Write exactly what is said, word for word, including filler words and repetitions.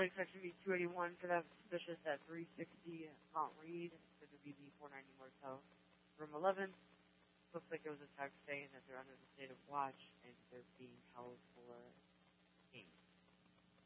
Lake Section B two eighty-one could have suspicious at three sixty Mount Reed, the W B four ninety Motel, room eleven. Looks like it was a text saying that they're under the state of watch and they're being held for pain.